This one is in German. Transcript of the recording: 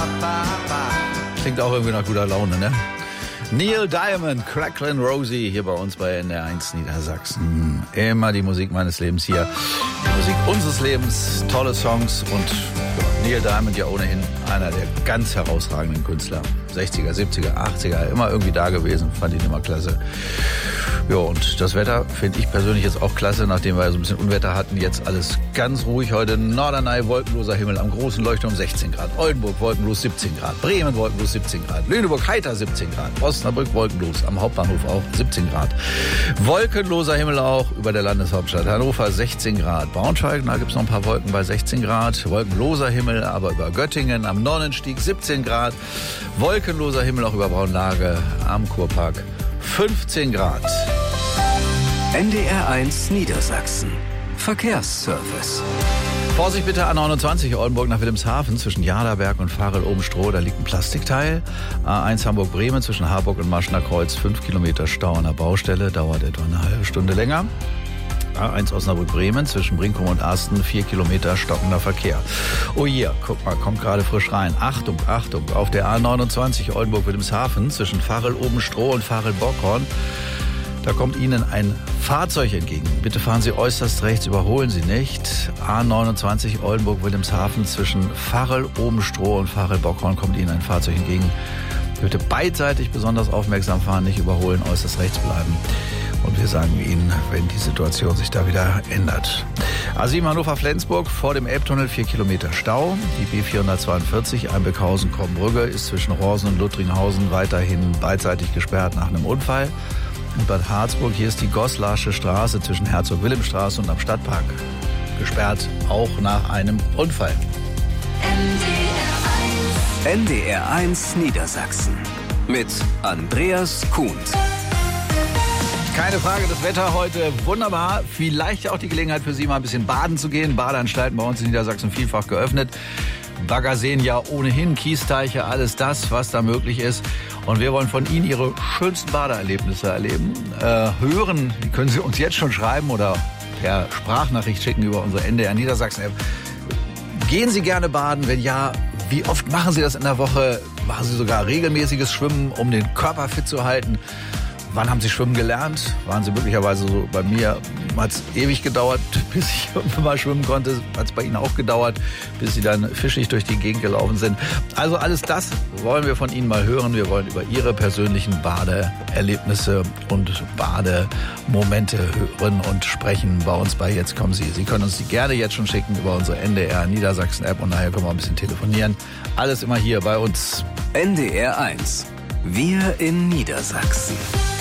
Klingt auch irgendwie nach guter Laune, ne? Neil Diamond, Cracklin' Rosie, hier bei uns bei NDR1 Niedersachsen. Immer die Musik meines Lebens hier. Die Musik unseres Lebens, tolle Songs und Neil Diamond ja ohnehin einer der ganz herausragenden Künstler. 60er, 70er, 80er, immer irgendwie da gewesen, fand ihn immer klasse. Ja, und das Wetter finde ich persönlich jetzt auch klasse, nachdem wir so ein bisschen Unwetter hatten. Jetzt alles ganz ruhig. Heute Norderney, wolkenloser Himmel, am großen Leuchtturm 16 Grad. Oldenburg, wolkenlos 17 Grad. Bremen, wolkenlos 17 Grad. Lüneburg, heiter 17 Grad. Osnabrück, wolkenlos. Am Hauptbahnhof auch 17 Grad. Wolkenloser Himmel auch über der Landeshauptstadt. Hannover 16 Grad. Braunschweig, da gibt es noch ein paar Wolken bei 16 Grad. Wolkenloser Himmel, aber über Göttingen am Nonnenstieg 17 Grad. Wolkenloser Himmel auch über Braunlage am Kurpark 15 Grad. NDR1 Niedersachsen. Verkehrsservice. Vorsicht bitte A29 Oldenburg nach Wilhelmshaven zwischen Jaderberg und Varel-Oben-Stroh. Da liegt ein Plastikteil. A1 Hamburg-Bremen zwischen Harburg und Maschner Kreuz 5 Kilometer Stau an der Baustelle. Dauert etwa eine halbe Stunde länger. A1 Osnabrück-Bremen zwischen Brinkum und Asten 4 Kilometer stockender Verkehr. Oh hier, guck mal, kommt gerade frisch rein. Achtung, Achtung, auf der A29 Oldenburg-Wilhelmshaven zwischen Varel-Oben-Stroh und Varel-Bockhorn. Da kommt Ihnen ein Fahrzeug entgegen. Bitte fahren Sie äußerst rechts, überholen Sie nicht. A29 Oldenburg-Wilhelmshaven zwischen Varel-Oben-Stroh und Varel-Bockhorn kommt Ihnen ein Fahrzeug entgegen. Bitte beidseitig besonders aufmerksam fahren, nicht überholen, äußerst rechts bleiben. Und wir sagen Ihnen, wenn die Situation sich da wieder ändert. A7 Hannover-Flensburg vor dem Elbtunnel 4 Kilometer Stau. Die B442 Einbeckhausen-Kombrügge ist zwischen Horsen und Luttringhausen weiterhin beidseitig gesperrt nach einem Unfall. In Bad Harzburg, hier ist die Goslarsche Straße zwischen Herzog-Wilhelm-Straße und am Stadtpark gesperrt, auch nach einem Unfall. NDR1 Niedersachsen mit Andreas Kuhn. Keine Frage, das Wetter heute wunderbar. Vielleicht auch die Gelegenheit für Sie, mal ein bisschen baden zu gehen. Badeanstalten bei uns in Niedersachsen vielfach geöffnet. Baggerseen ja ohnehin, Kiesteiche, alles das, was da möglich ist. Und wir wollen von Ihnen Ihre schönsten Badeerlebnisse erleben. Hören, die können Sie uns jetzt schon schreiben oder per Sprachnachricht schicken über unsere NDR Niedersachsen-App. Gehen Sie gerne baden? Wenn ja, wie oft machen Sie das in der Woche? Machen Sie sogar regelmäßiges Schwimmen, um den Körper fit zu halten? Wann haben Sie schwimmen gelernt? Waren Sie möglicherweise so, bei mir hat es ewig gedauert, bis ich irgendwann mal schwimmen konnte. Hat es bei Ihnen auch gedauert, bis Sie dann fischig durch die Gegend gelaufen sind. Also alles das wollen wir von Ihnen mal hören. Wir wollen über Ihre persönlichen Badeerlebnisse und Bademomente hören und sprechen bei uns bei Jetzt kommen Sie. Sie können uns die gerne jetzt schon schicken über unsere NDR Niedersachsen App und nachher können wir ein bisschen telefonieren. Alles immer hier bei uns. NDR1. Wir in Niedersachsen.